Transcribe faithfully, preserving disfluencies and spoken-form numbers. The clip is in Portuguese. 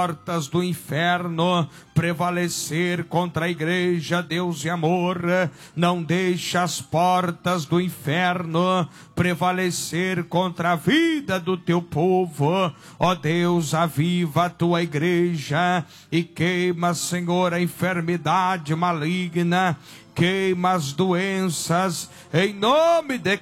portas do inferno prevalecer contra a igreja, Deus e amor. Não deixe as portas do inferno prevalecer contra a vida do teu povo. Ó Deus, aviva a tua igreja e queima, Senhor, a enfermidade maligna, queima as doenças, em nome de